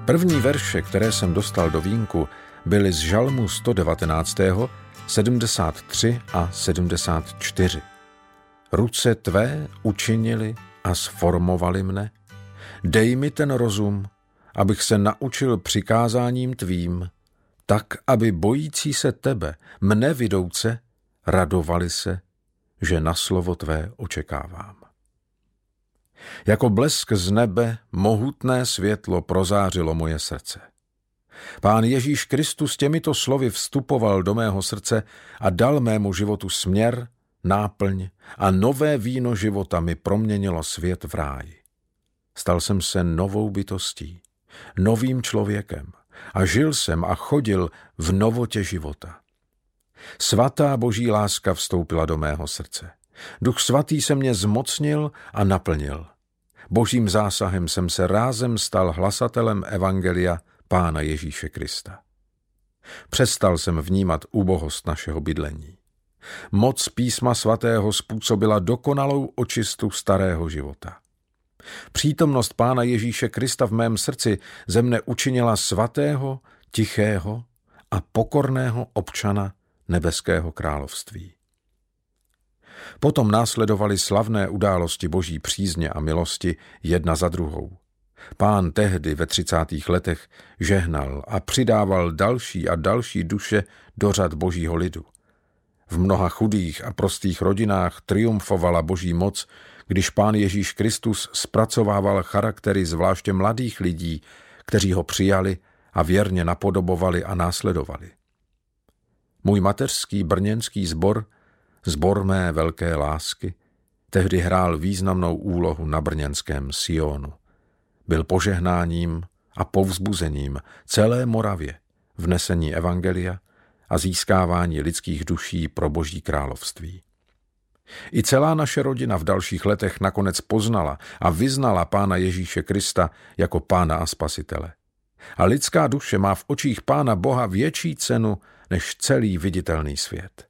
První verše, které jsem dostal do vínku, byly z žalmu 119., 73 a 74. Ruce tvé učinili a sformovali mne. Dej mi ten rozum, abych se naučil přikázáním tvým, tak, aby bojící se tebe, mne vidouce, radovali se, že na slovo tvé očekávám. Jako blesk z nebe mohutné světlo prozářilo moje srdce. Pán Ježíš Kristus těmito slovy vstupoval do mého srdce a dal mému životu směr, náplň a nové víno života mi proměnilo svět v ráji. Stal jsem se novou bytostí, novým člověkem a žil jsem a chodil v novotě života. Svatá boží láska vstoupila do mého srdce. Duch svatý se mě zmocnil a naplnil. Božím zásahem jsem se rázem stal hlasatelem evangelia Pána Ježíše Krista. Přestal jsem vnímat ubohost našeho bydlení. Moc písma svatého způsobila dokonalou očistu starého života. Přítomnost Pána Ježíše Krista v mém srdci ze mne učinila svatého, tichého a pokorného občana nebeského království. Potom následovaly slavné události boží přízně a milosti jedna za druhou. Pán tehdy ve 30. letech žehnal a přidával další a další duše do řad božího lidu. V mnoha chudých a prostých rodinách triumfovala boží moc, když Pán Ježíš Kristus zpracovával charaktery zvláště mladých lidí, kteří ho přijali a věrně napodobovali a následovali. Můj mateřský brněnský sbor, sbor mé velké lásky, tehdy hrál významnou úlohu na brněnském Sionu. Byl požehnáním a povzbuzením celé Moravě v nesení evangelia a získávání lidských duší pro boží království. I celá naše rodina v dalších letech nakonec poznala a vyznala Pána Ježíše Krista jako Pána a Spasitele. A lidská duše má v očích Pána Boha větší cenu než celý viditelný svět.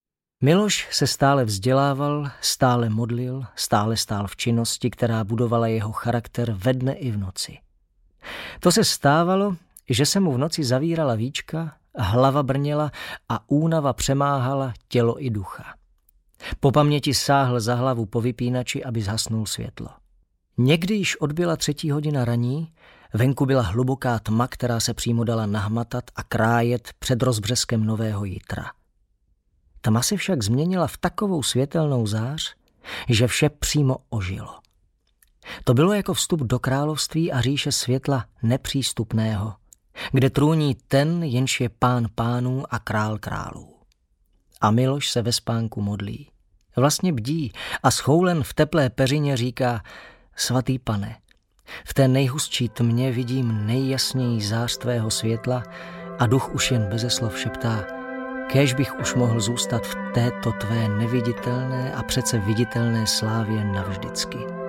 Miloš se stále vzdělával, stále modlil, stále stál v činnosti, která budovala jeho charakter ve dne i v noci. To se stávalo, že se mu v noci zavírala víčka, hlava brněla a únava přemáhala tělo i ducha. Po paměti sáhl za hlavu po vypínači, aby zhasnul světlo. Někdy již odbyla 3. hodina raní, venku byla hluboká tma, která se přímo dala nahmatat a krájet před rozbřeskem nového jitra. Tma se však změnila v takovou světelnou zář, že vše přímo ožilo. To bylo jako vstup do království a říše světla nepřístupného, kde trůní ten, jenž je Pán pánů a král králů. A Miloš se ve spánku modlí. Vlastně bdí a schoulen v teplé peřině říká: Svatý Pane, v té nejhustší tmě vidím nejjasněji zář tvého světla a duch už jen beze slov šeptá: kéž bych už mohl zůstat v této tvé neviditelné a přece viditelné slávě navždycky.